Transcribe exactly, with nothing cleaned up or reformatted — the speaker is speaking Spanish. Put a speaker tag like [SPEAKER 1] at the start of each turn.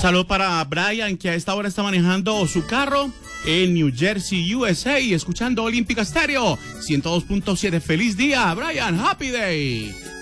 [SPEAKER 1] Saludo para Brian, que a esta hora está manejando su carro en New Jersey, U S A, escuchando Olímpica Stereo ciento dos punto siete. Feliz día, Brian. Happy Day.